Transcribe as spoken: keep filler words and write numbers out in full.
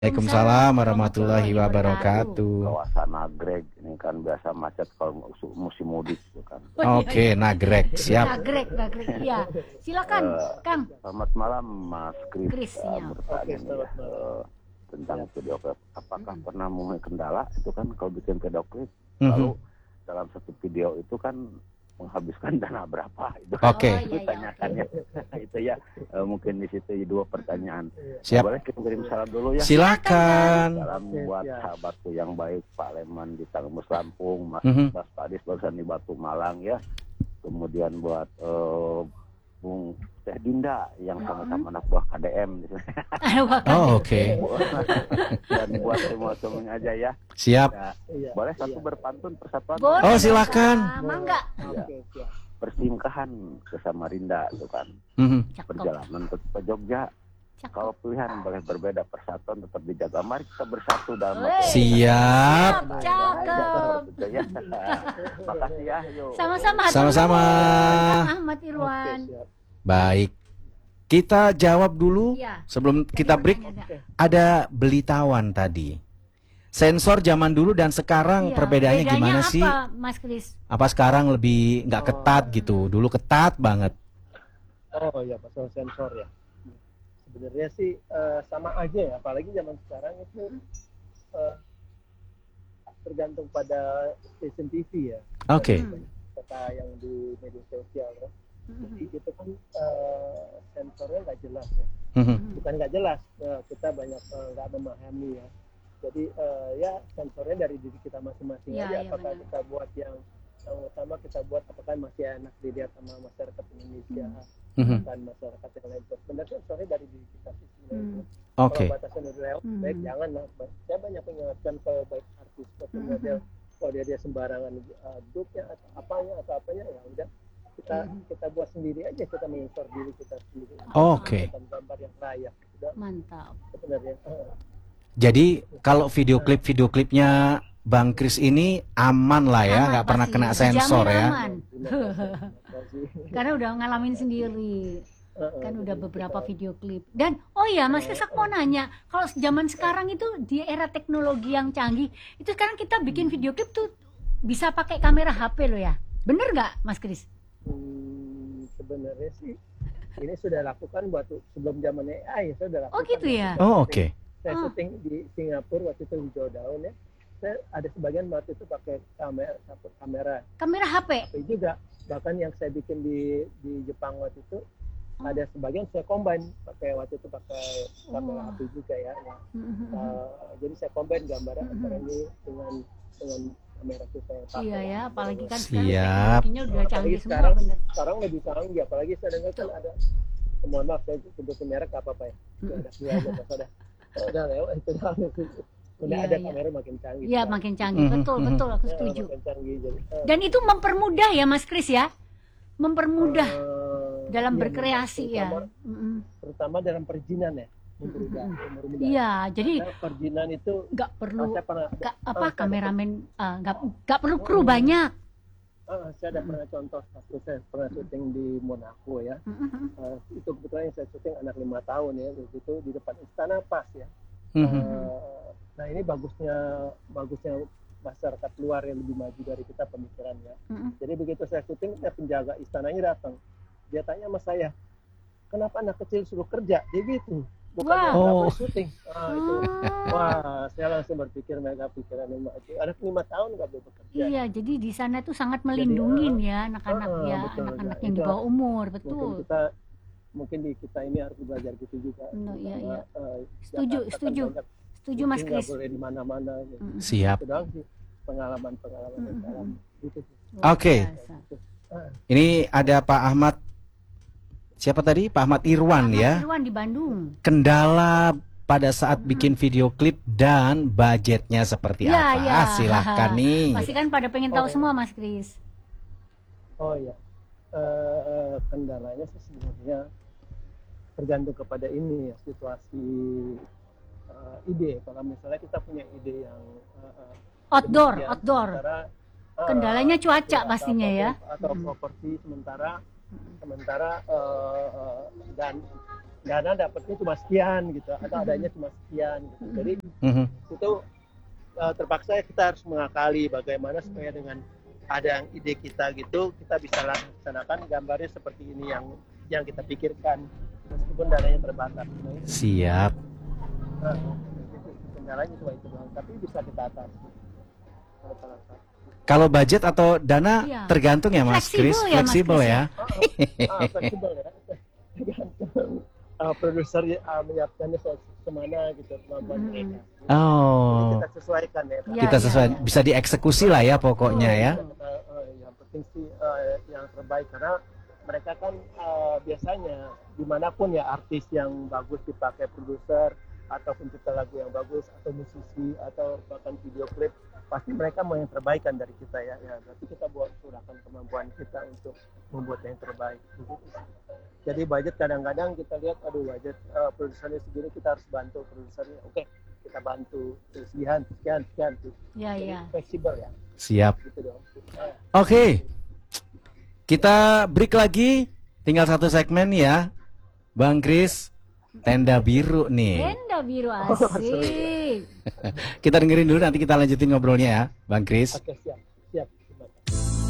Waalaikumsalam warahmatullahi wabarakatuh. Kawasan Nagreg ini kan biasa macet kalau musim, musim mudik gitu kan. Oh, Oke, okay, Nagreg, siap. Nagreg, Nagreg, iya. Silakan, uh, Kang. Selamat malam, Mas Kris. Chris uh, ya. Bertanya okay, ya, uh, tentang video klip. Apakah hmm. pernah mengalami kendala itu kan kalau bikin video klip, mm-hmm. lalu dalam satu video itu kan menghabiskan dana berapa itu oke okay. oh, iya, tanyakannya okay. Itu ya uh, mungkin di situ dua pertanyaan. Siap. Boleh kita kirim salam dulu ya. Silakan. Salam buat sahabatku yang baik Pak Leman di Tangmus Lampung, Mas mm-hmm. Bas Padis barusan di Batu Malang ya. Kemudian buat uh, Bung Teh Dinda yang sama-sama anak buah K D M. Oh oke. Okay. Dan buat semua semuanya aja ya. Siap. Ya, boleh satu berpantun persatuan. Boleh. Oh silakan. Mangga. Ya. Persingkahan ke Samarinda itu kan. Mm-hmm. Perjalanan ke, ke Jogja. Cakep. Kalau pilihan boleh berbeda, persatuan tetap dijaga. Mari kita bersatu dalam hati. Siap. Cakep. Ya. Makasih ya. Yuk. Sama-sama. Sama-sama. Ahmad Irwan. Oke, baik. Kita jawab dulu ya. Sebelum kita break. Ada Belitawan tadi. Sensor zaman dulu dan sekarang iya. perbedaannya Bedanya gimana apa, sih? Mas Kris? Apa sekarang lebih nggak ketat oh. gitu? Dulu ketat banget. Oh ya, masalah sensor ya. Sebenarnya sih uh, sama aja ya, apalagi zaman sekarang itu uh, tergantung pada stasiun T V ya. Oke. Okay. Kata yang di media sosial ya. Jadi itu kan uh, sensornya nggak jelas ya. Mm-hmm. Bukan nggak jelas, uh, kita banyak nggak uh, memahami ya. Jadi uh, ya sensornya dari diri kita masing-masing ya, aja. Ya, apakah benar. Kita buat yang yang utama kita buat apakah masih enak dilihat sama masyarakat Indonesia. Mm-hmm. Dan masyarakat yang lain. Sebenarnya sensornya dari diri kita sih. Mm-hmm. Oke. Okay. Kalau batasan udah lewat, mm-hmm. baik jangan lah. Saya banyak mengingatkan ke baik artis atau mm-hmm. model, kalau dia dia sembarangan uh, duduknya atau apanya atau apanya ya udah. Kita hmm. kita buat sendiri aja, kita menginstal diri kita sendiri. Oke. Okay. Gambar yang layak. Udah. Mantap. Sebenarnya. Uh. Jadi kalau video klip video klipnya Bang Kris ini aman lah ya, nggak pernah kena sensor ya. Aman. Karena udah ngalamin sendiri. Kan udah beberapa video klip. Dan oh ya Mas Kris, aku mau nanya, kalau zaman sekarang itu di era teknologi yang canggih, itu sekarang kita bikin video klip tuh bisa pakai kamera H P loh ya. Bener nggak Mas Kris? Hmm, sebenarnya sih ini sudah lakukan waktu sebelum zaman A I, saya sudah lakukan. Oh gitu ya. Oh oke. Okay. Saya oh. syuting di Singapura waktu itu hijau daun ya. Saya ada sebagian waktu itu pakai kamera kamera. Kamera H P. H P juga. Bahkan yang saya bikin di di Jepang waktu itu oh. ada sebagian saya combine pakai waktu itu pakai kamera oh. H P juga ya. ya. Mm-hmm. Uh, jadi saya combine gambar mm-hmm. antara ini dengan dengan kamera kita yang pakai. Iya ya, apalagi kan sekarang teknologinya udah canggih semua sekarang, bener. Sekarang lebih canggih, apalagi saya dengar kan ada, mohon maaf saya sebutin merek apa-apa ya. Mm. Ada dua aja pas ada. Udah lewat itu dah. Udah iya, ada iya. kamera makin canggih. Iya, makin canggih. Mm-hmm. Betul, betul aku setuju. Ya, canggih, jadi, uh, Dan itu mempermudah ya Mas Kris ya? Mempermudah uh, dalam iya, berkreasi terutama, ya. Mm-hmm. Terutama dalam perizinan ya. Mempermudah, mempermudah. Iya, jadi karena perizinan itu nggak perlu pernah, gak, apa uh, kameramen nggak uh, nggak perlu kru uh, banyak. Uh, saya ada pernah contoh waktu saya pernah syuting di Monaco ya. Uh-huh. Uh, itu kebetulan yang saya syuting anak lima tahun ya, itu di depan Istana Pas ya. Uh, uh, nah ini bagusnya bagusnya masyarakat luar yang lebih maju dari kita pemikirannya. Uh-huh. Jadi begitu saya syuting, ya penjaga istananya datang, dia tanya sama saya, kenapa anak kecil suruh kerja? Dia gitu. Bukan wow. oh. syuting. Ah, itu. Wah, saya langsung berpikir mereka pikiran itu. Anak lima tahun nggak boleh bekerja. Iya, jadi di sana tuh sangat melindungi ya anak-anak uh, ya, betul, anak-anak nah, yang di bawah umur, betul. Mungkin kita mungkin di kita ini harus belajar gitu juga. No, iya, iya. Uh, setuju, setuju. Setuju Mas Kris. Nggak boleh di mana-mana. Gitu. Mm. Siap. Itu doang sih pengalaman-pengalaman mm-hmm. sekarang. Gitu. Oke. Okay. Uh. Ini ada Pak Ahmad. Siapa tadi? Pak Ahmad Irwan Ahmad ya. Irwan di Bandung. Kendala pada saat bikin video klip dan budgetnya seperti ya, apa? Ya. Silahkan nih. Pasti kan pada pengen tahu oh. semua Mas Kris. Oh iya. Uh, kendalanya sih sebenarnya tergantung kepada ini ya, situasi uh, ide. Kalau misalnya kita punya ide yang uh, outdoor, outdoor. Sementara, uh, kendalanya cuaca pastinya atau, ya. Atau hmm. properti sementara sementara uh, uh, dan dana dapatnya cuma sekian gitu atau adanya cuma sekian gitu. Jadi Mhm. itu uh, terpaksa kita harus mengakali bagaimana supaya dengan ada yang ide kita gitu kita bisa laksanakan gambarnya seperti ini yang yang kita pikirkan meskipun dananya terbatas. Nah, itu, Siap. nah, itu kendalanya cuma itu doang, tapi bisa kita atasi. Kalau budget atau dana Iya. tergantung ya Mas Fleksibel Kris, ya, Mas fleksibel Kris, ya. Ah, fleksibel ya. Tergantung uh, produser uh, menyiapkannya se- semana gitu kemampuan Mhm. mereka. Oh, Jadi kita sesuaikan ya. Pak. Ya, kita ya, sesuai ya. bisa dieksekusi lah ya pokoknya ya. Uh, uh, yang penting sih uh, yang terbaik karena mereka kan uh, biasanya dimanapun ya artis yang bagus dipakai produser atau pencipta lagu yang bagus atau musisi atau bahkan video klip pasti mereka mau yang terbaik kan dari kita ya. Ya berarti kita buat curahkan kemampuan kita untuk membuat yang terbaik. Jadi budget kadang-kadang kita lihat aduh budget uh, produsernya segini kita harus bantu produsernya. Oke, kita bantu sekian sekian sekian tuh. Ya, Jadi ya. fleksibel ya. Siap. Gitu dong. Uh, Oke. Kita break lagi. Tinggal satu segmen ya. Bang Kris, tenda biru nih. Tenda biru asik. Kita dengerin dulu nanti kita lanjutin ngobrolnya ya, Bang Kris. Oke, siap. Siap.